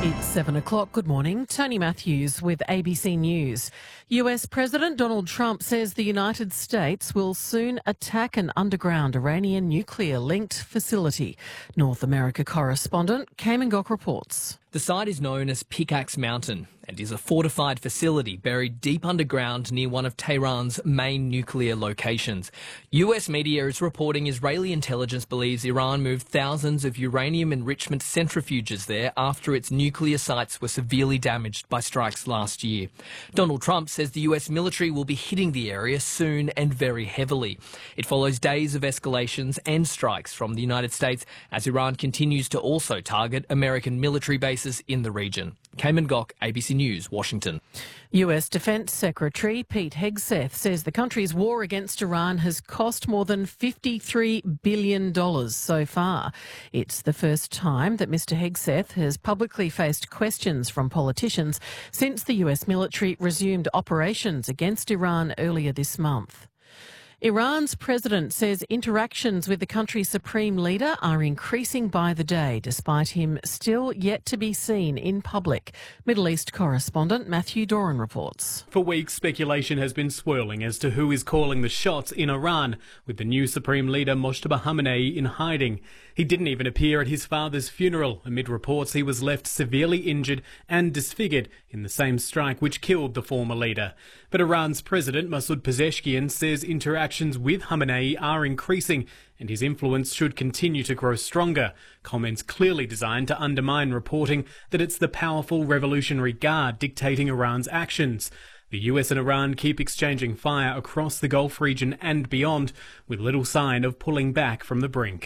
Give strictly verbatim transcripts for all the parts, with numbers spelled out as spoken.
It's seven o'clock. Good morning. Tony Matthews with A B C News. U S President Donald Trump says the United States will soon attack an underground Iranian nuclear-linked facility. North America correspondent Cayman Gok reports. The site is known as Pickaxe Mountain and is a fortified facility buried deep underground near one of Tehran's main nuclear locations. U S media is reporting Israeli intelligence believes Iran moved thousands of uranium enrichment centrifuges there after its nuclear sites were severely damaged by strikes last year. Donald Trump says the U S military will be hitting the area soon and very heavily. It follows days of escalations and strikes from the United States as Iran continues to also target American military bases in the region. Cayman Gok, A B C News, Washington. U S Defence Secretary Pete Hegseth says the country's war against Iran has cost more than fifty-three billion dollars so far. It's the first time that Mr Hegseth has publicly faced questions from politicians since the U S military resumed operations against Iran earlier this month. Iran's president says interactions with the country's supreme leader are increasing by the day, despite him still yet to be seen in public. Middle East correspondent Matthew Doran reports. For weeks, speculation has been swirling as to who is calling the shots in Iran, with the new supreme leader Mojtaba Khamenei in hiding. He didn't even appear at his father's funeral, amid reports he was left severely injured and disfigured in the same strike which killed the former leader. But Iran's president Masoud Pezeshkian says interactions with Khamenei are increasing and his influence should continue to grow stronger. Comments clearly designed to undermine reporting that it's the powerful Revolutionary Guard dictating Iran's actions. The U S and Iran keep exchanging fire across the Gulf region and beyond, with little sign of pulling back from the brink.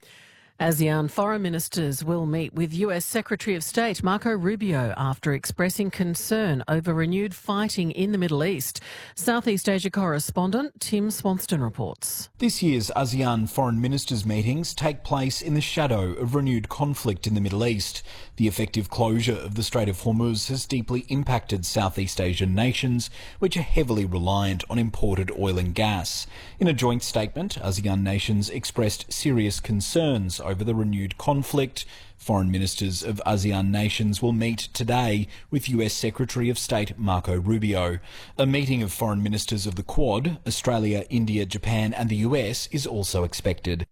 ASEAN foreign ministers will meet with U S Secretary of State Marco Rubio after expressing concern over renewed fighting in the Middle East. Southeast Asia correspondent Tim Swanston reports. This year's ASEAN foreign ministers' meetings take place in the shadow of renewed conflict in the Middle East. The effective closure of the Strait of Hormuz has deeply impacted Southeast Asian nations, which are heavily reliant on imported oil and gas. In a joint statement, ASEAN nations expressed serious concerns over the renewed conflict. Foreign ministers of ASEAN nations will meet today with U S Secretary of State Marco Rubio. A meeting of foreign ministers of the Quad, Australia, India, Japan and the U S is also expected.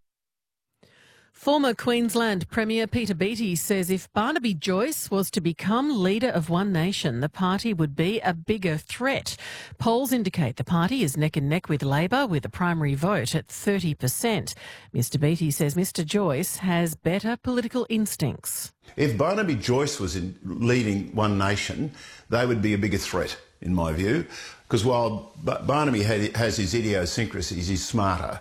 Former Queensland Premier Peter Beattie says if Barnaby Joyce was to become leader of One Nation, the party would be a bigger threat. Polls indicate the party is neck and neck with Labor, with a primary vote at thirty percent. Mr Beattie says Mr Joyce has better political instincts. If Barnaby Joyce was in leading One Nation, they would be a bigger threat, in my view, because while Barnaby has his idiosyncrasies, he's smarter.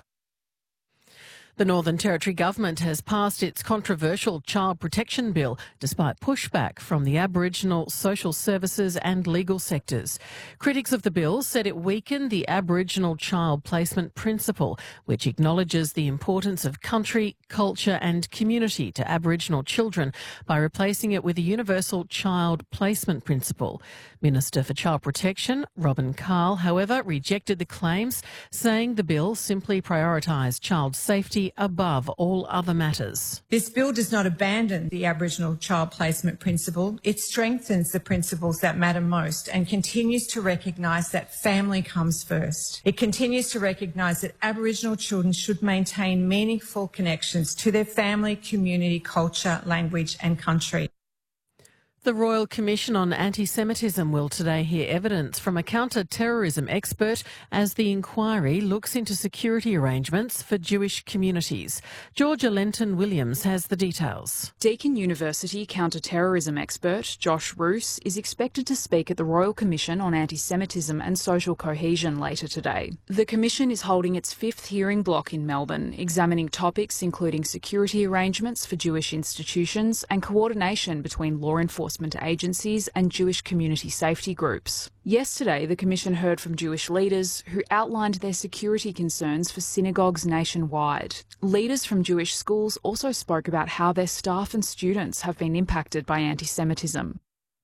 The Northern Territory government has passed its controversial Child Protection Bill despite pushback from the Aboriginal social services and legal sectors. Critics of the bill said it weakened the Aboriginal child placement principle, which acknowledges the importance of country, culture and community to Aboriginal children by replacing it with a universal child placement principle. Minister for Child Protection, Robin Carl, however, rejected the claims, saying the bill simply prioritised child safety above all other matters. This bill does not abandon the Aboriginal child placement principle. It strengthens the principles that matter most and continues to recognise that family comes first. It continues to recognise that Aboriginal children should maintain meaningful connections to their family, community, culture, language and country. The Royal Commission on Anti-Semitism will today hear evidence from a counter-terrorism expert as the inquiry looks into security arrangements for Jewish communities. Georgia Lenton-Williams has the details. Deakin University counter-terrorism expert Josh Roos is expected to speak at the Royal Commission on Anti-Semitism and Social Cohesion later today. The Commission is holding its fifth hearing block in Melbourne, examining topics including security arrangements for Jewish institutions and coordination between law enforcement agencies and Jewish community safety groups. Yesterday, the Commission heard from Jewish leaders who outlined their security concerns for synagogues nationwide. Leaders from Jewish schools also spoke about how their staff and students have been impacted by anti-Semitism.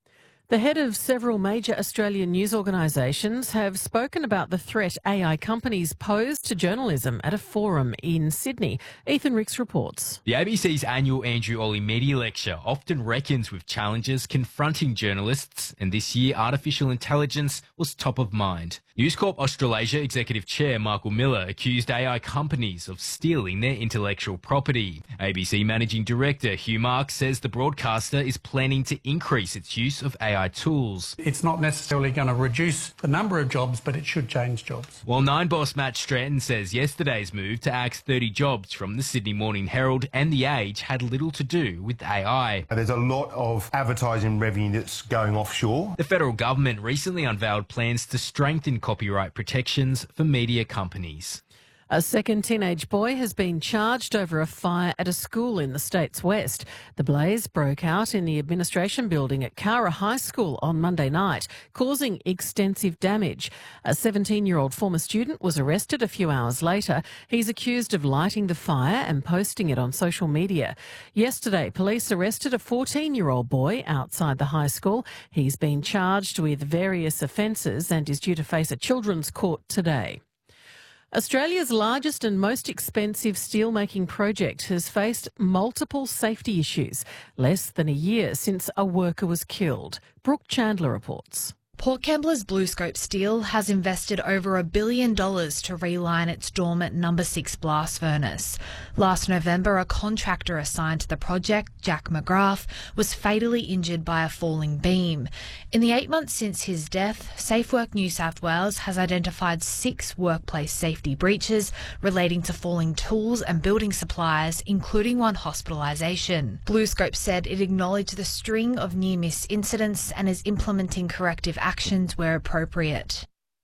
The head of several major Australian news organisations have spoken about the threat A I companies pose to journalism at a forum in Sydney. Ethan Ricks reports. The A B C's annual Andrew Olley Media Lecture often reckons with challenges confronting journalists, and this year artificial intelligence was top of mind. News Corp Australasia Executive Chair Michael Miller accused A I companies of stealing their intellectual property. A B C Managing Director Hugh Marks says the broadcaster is planning to increase its use of A I tools. It's not necessarily going to reduce the number of jobs, but it should change jobs. While Nine boss Matt Stratton says yesterday's move to axe thirty jobs from the Sydney Morning Herald and The Age had little to do with A I. There's a lot of advertising revenue that's going offshore. The federal government recently unveiled plans to strengthen copyright protections for media companies. A second teenage boy has been charged over a fire at a school in the state's west. The blaze broke out in the administration building at Cowra High School on Monday night, causing extensive damage. A seventeen-year-old former student was arrested a few hours later. He's accused of lighting the fire and posting it on social media. Yesterday, police arrested a fourteen-year-old boy outside the high school. He's been charged with various offences and is due to face a children's court today. Australia's largest and most expensive steelmaking project has faced multiple safety issues, less than a year since a worker was killed. Brooke Chandler reports. Port Kembla's BlueScope Steel has invested over a billion dollars to reline its dormant number six blast furnace. Last November, a contractor assigned to the project, Jack McGrath, was fatally injured by a falling beam. In the eight months since his death, SafeWork New South Wales has identified six workplace safety breaches relating to falling tools and building supplies, including one hospitalisation. BlueScope said it acknowledged the string of near-miss incidents and is implementing corrective actions where appropriate.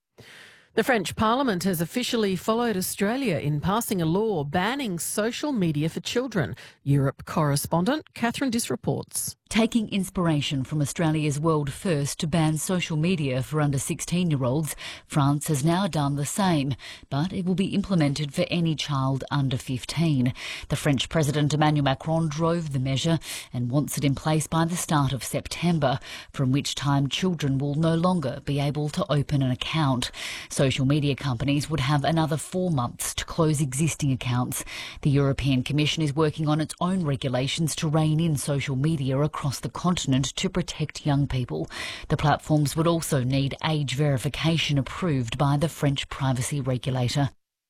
The French Parliament has officially followed Australia in passing a law banning social media for children. Europe correspondent Catherine Diss reports. Taking inspiration from Australia's world first to ban social media for under sixteen-year-olds, France has now done the same, but it will be implemented for any child under fifteen. The French President Emmanuel Macron drove the measure and wants it in place by the start of September, from which time children will no longer be able to open an account. Social media companies would have another four months to close existing accounts. The European Commission is working on its own regulations to rein in social media across the continent to protect young people. The platforms would also need age verification approved by the French privacy regulator.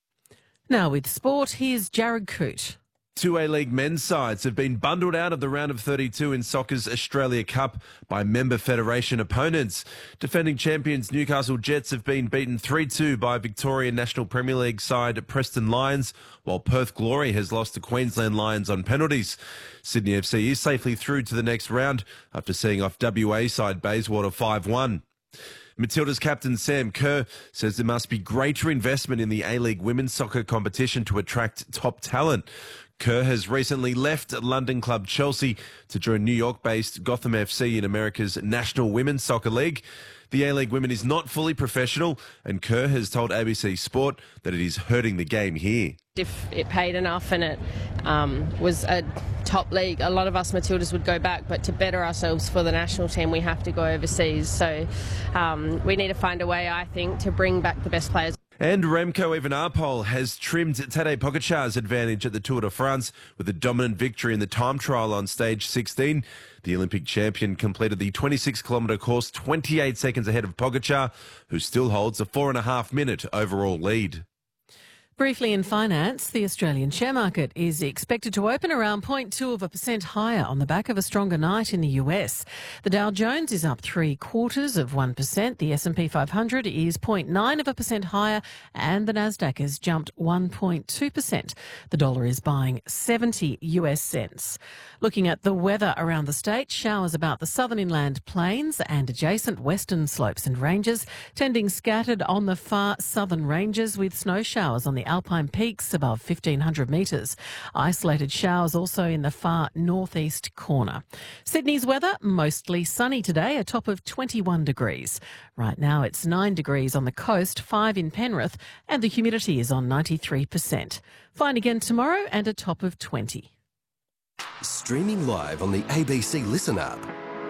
Now with sport, here's Jared Coote. Two A-League men's sides have been bundled out of the round of thirty-two in soccer's Australia Cup by member federation opponents. Defending champions Newcastle Jets have been beaten three two by Victorian National Premier League side Preston Lions, while Perth Glory has lost to Queensland Lions on penalties. Sydney F C is safely through to the next round after seeing off W A side Bayswater five one. Matilda's captain Sam Kerr says there must be greater investment in the A-League women's soccer competition to attract top talent. Kerr has recently left London club Chelsea to join New York-based Gotham F C in America's National Women's Soccer League. The A-League women is not fully professional, and Kerr has told A B C Sport that it is hurting the game here. If it paid enough and it um, was a top league, a lot of us Matildas would go back, but to better ourselves for the national team, we have to go overseas. So um, we need to find a way, I think, to bring back the best players. And Remco Evenepoel has trimmed Tadej Pogacar's advantage at the Tour de France with a dominant victory in the time trial on stage sixteen. The Olympic champion completed the twenty-six kilometre course twenty-eight seconds ahead of Pogacar, who still holds a four and a half minute overall lead. Briefly in finance, the Australian share market is expected to open around zero point two of a percent higher on the back of a stronger night in the U S. The Dow Jones is up three quarters of one percent. The S and P five hundred is zero point nine of a percent higher, and the Nasdaq has jumped one point two percent. The dollar is buying seventy U S cents. Looking at the weather around the state, showers about the southern inland plains and adjacent western slopes and ranges, tending scattered on the far southern ranges with snow showers on the alpine peaks above fifteen hundred metres. Isolated showers also in the far northeast corner. Sydney's weather, mostly sunny today, a top of twenty-one degrees. Right now it's nine degrees on the coast, five in Penrith, and the humidity is on ninety-three percent. Fine again tomorrow and a top of twenty. Streaming live on the A B C Listen app.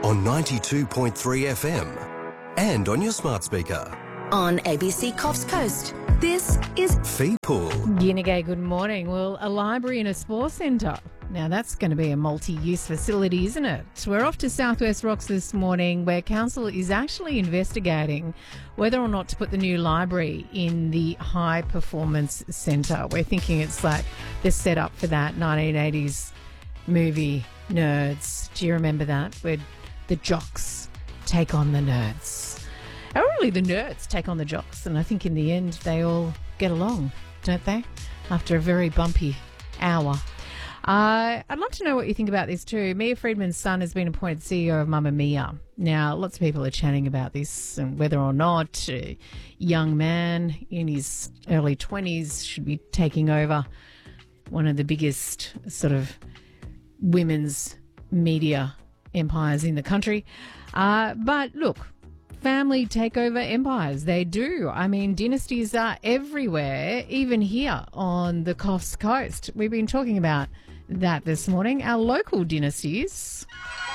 on ninety-two point three F M and on your smart speaker. On A B C Coffs Coast, this is Fee Pool. Guinegay, good morning. Well, a library and a sports centre. Now, that's going to be a multi-use facility, isn't it? We're off to Southwest Rocks this morning, where council is actually investigating whether or not to put the new library in the High Performance Centre. We're thinking it's like the setup for that nineteen eighties movie Nerds. Do you remember that? Where the jocks take on the nerds. Or really the nerds take on the jocks, and I think in the end they all get along, don't they? After a very bumpy hour. Uh, I'd love to know what you think about this too. Mia Freedman's son has been appointed C E O of Mamma Mia. Now, lots of people are chatting about this and whether or not a young man in his early twenties should be taking over one of the biggest sort of women's media empires in the country. Uh, but look, family takeover empires, they do. I mean, dynasties are everywhere, even here on the Coffs Coast. We've been talking about that this morning. Our local dynasties.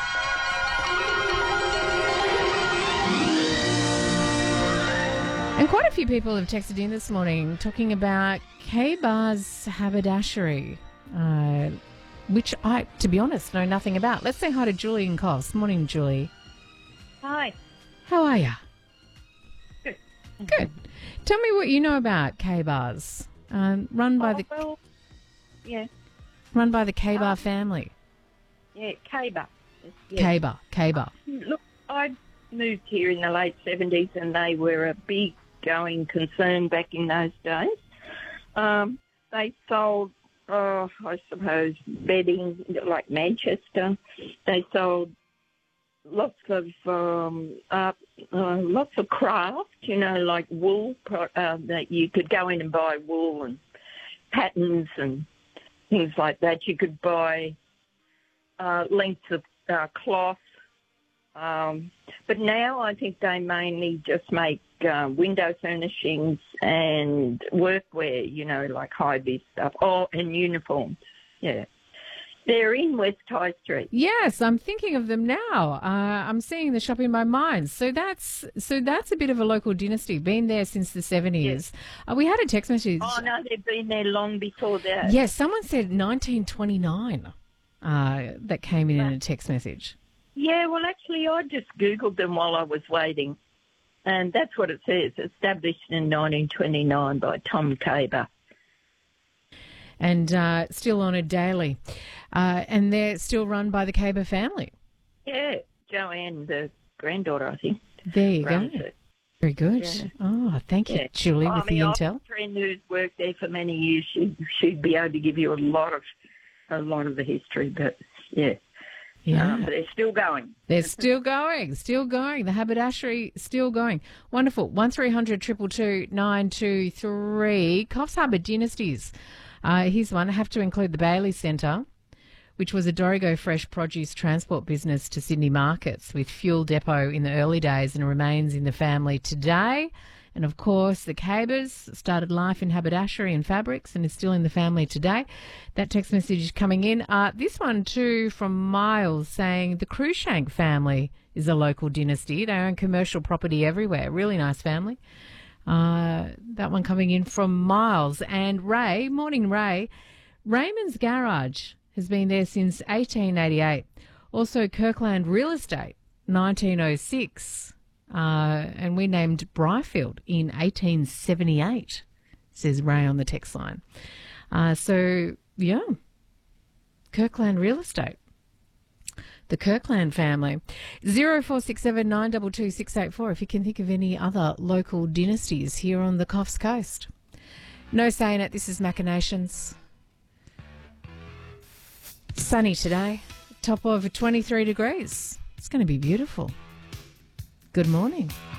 And quite a few people have texted in this morning talking about K-Bar's haberdashery, uh, which I, to be honest, know nothing about. Let's say hi to Julie in Coffs. Morning, Julie. Hi. How are you? Good. Good. Tell me what you know about K-Bars. Um, run by oh, the well, yeah. Run by the K-Bar Uh, family. Yeah, K-Bar. Yeah. K-Bar. K-Bar. Look, I moved here in the late seventies, and they were a big going concern back in those days. Um, they sold, oh, I suppose, bedding like Manchester. They sold lots of um, uh, uh, lots of craft, you know, like wool, uh, that you could go in and buy wool and patterns and things like that. You could buy uh, lengths of uh, cloth. Um, but now I think they mainly just make uh, window furnishings and workwear, you know, like high-vis stuff. Oh, and uniforms, yeah. They're in West High Street. Yes, I'm thinking of them now. Uh, I'm seeing the shop in my mind. So that's so that's a bit of a local dynasty. Been there since the seventies. Yes. Uh, we had a text message. Oh no, they've been there long before that. Yes, someone said nineteen twenty-nine. Uh, that came in in a text message. Yeah, well, actually, I just Googled them while I was waiting, and that's what it says. Established in nineteen twenty-nine by Tom K-Bar. And uh, still honoured daily. Uh, and they're still run by the K-Bar family. Yeah, Joanne, the granddaughter, I think. There you go. It. Very good. Yeah. Oh, thank you, Yeah. Julie, I with mean, the I've intel. got a friend who's worked there for many years. She, she'd be able to give you a lot of a lot of the history, but yeah. Yeah. Um, but they're still going. They're still going, still going. The haberdashery still going. Wonderful. one three hundred two two two nine two three. Coffs Harbour Dynasties. Uh, here's one. I have to include the Bailey Centre, which was a Dorrigo fresh produce transport business to Sydney markets with fuel depot in the early days and remains in the family today. And, of course, the K-Bars started life in haberdashery and fabrics and is still in the family today. That text message is coming in. Uh, this one, too, from Miles saying the Cruikshank family is a local dynasty. They own commercial property everywhere. Really nice family. Uh, that one coming in from Miles. And Ray, morning Ray, Raymond's Garage has been there since eighteen eighty-eight. Also Kirkland Real Estate, nineteen oh six. Uh, and we named Bryfield in eighteen seventy-eight, says Ray on the text line. Uh, so, yeah, Kirkland Real Estate. The Kirkland family. zero four six seven nine two two six eight four if you can think of any other local dynasties here on the Coffs Coast. No saying it, this is Machinations. Sunny today, top of twenty-three degrees. It's going to be beautiful. Good morning.